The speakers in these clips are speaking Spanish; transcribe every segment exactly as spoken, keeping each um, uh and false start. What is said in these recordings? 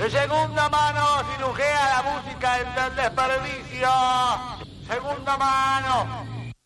De segunda mano cirujea la música entre el desperdicio. Segunda mano.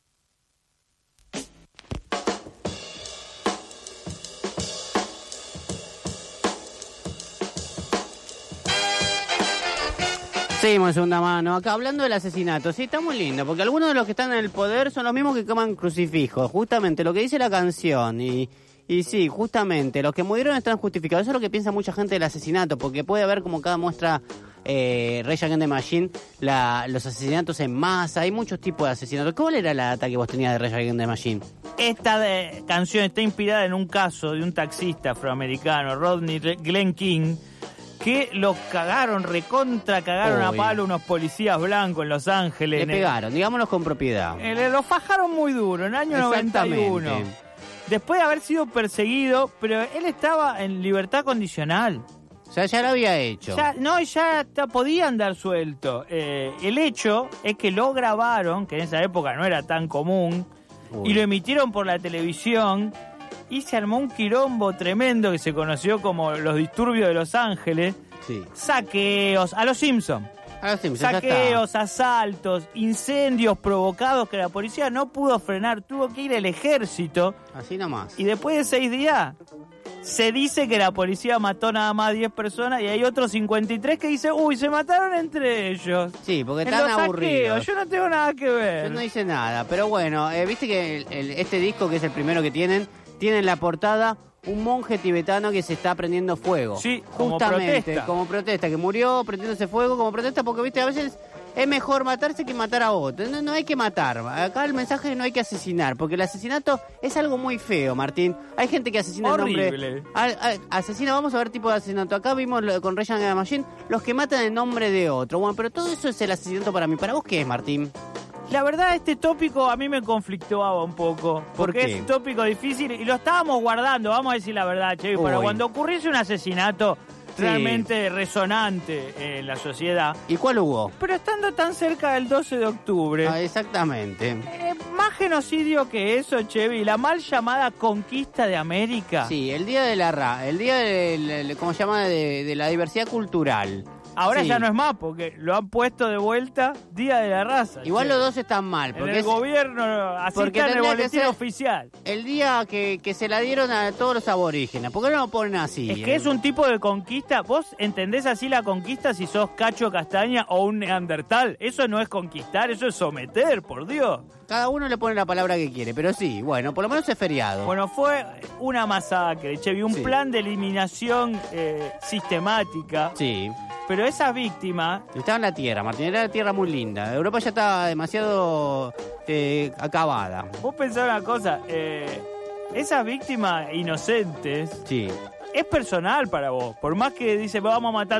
Seguimos en segunda mano, acá hablando del asesinato. Sí, está muy lindo, porque algunos de los que están en el poder son los mismos que queman crucifijos. Justamente lo que dice la canción. Y, y sí, justamente, los que murieron están justificados. Eso es lo que piensa mucha gente del asesinato, porque puede haber, como cada muestra eh, Rage Against the Machine, la, los asesinatos en masa. Hay muchos tipos de asesinatos. ¿Cuál era la data que vos tenías de Rage Against the Machine? Esta de, canción está inspirada en un caso de un taxista afroamericano, Rodney Glenn King, que los cagaron, recontra cagaron Uy. a palo unos policías blancos en Los Ángeles. Le pegaron, el, digámoslo con propiedad. Le lo fajaron muy duro, en el año noventa y uno. Después de haber sido perseguido, pero él estaba en libertad condicional. O sea, ya lo había hecho. Ya, no, ya está, podía andar suelto. Eh, el hecho es que lo grabaron, que en esa época no era tan común, Uy. y lo emitieron por la televisión. Y se armó un quilombo tremendo que se conoció como los disturbios de Los Ángeles. Sí. Saqueos, a los Simpsons. A los Simpsons, Saqueos, asaltos, incendios provocados que la policía no pudo frenar. Tuvo que ir el ejército. Así nomás. Y después de seis días, se dice que la policía mató nada más diez personas y hay otros cincuenta y tres que dicen, uy, se mataron entre ellos. Sí, porque en están los aburridos. Saqueos. Yo no tengo nada que ver. Yo no hice nada, pero bueno, eh, viste que el, el, este disco, que es el primero que tienen, tiene en la portada un monje tibetano que se está prendiendo fuego. Sí, como justamente, protesta. como protesta, que murió prendiéndose fuego como protesta, porque viste, a veces es mejor matarse que matar a otro. No, no hay que matar. Acá el mensaje es no hay que asesinar, porque el asesinato es algo muy feo, Martín. Hay gente que asesina Horrible. en nombre... A, a, asesina, vamos a ver tipo de asesinato. Acá vimos lo, con Rage Against the Machine, los que matan en nombre de otro. Bueno, pero todo eso es el asesinato para mí. ¿Para vos qué es, Martín? La verdad, este tópico a mí me conflictuaba un poco. Porque ¿Por qué? es un tópico difícil y lo estábamos guardando, vamos a decir la verdad, Che. Para cuando ocurriese un asesinato sí. realmente resonante en la sociedad. ¿Y cuál hubo? Pero estando tan cerca del doce de octubre. Ah, exactamente. Eh, más genocidio que eso, Chevy, la mal llamada conquista de América. Sí, el día de la ra, el día de, ¿cómo se llama? De, de la diversidad cultural. Ahora sí. ya no es más, porque lo han puesto de vuelta Día de la Raza. Igual che. los dos están mal. Porque en el es, gobierno, así porque está en el boletín ser oficial. El día que, que se la dieron a todos los aborígenes. ¿Por qué no lo ponen así? Es que eh? es un tipo de conquista. ¿Vos entendés así la conquista si sos Cacho Castaña o un neandertal? Eso no es conquistar, eso es someter, por Dios. Cada uno le pone la palabra que quiere, pero sí, bueno, por lo menos es feriado. Bueno, fue una masacre, Chevy, un sí. plan de eliminación eh, sistemática. Sí. Pero esa víctima... Estaba en la tierra, Martín, era una tierra muy linda. Europa ya estaba demasiado eh, acabada. Vos pensás una cosa, eh, esas víctimas inocentes... Sí. Es personal para vos, por más que dice vamos a matar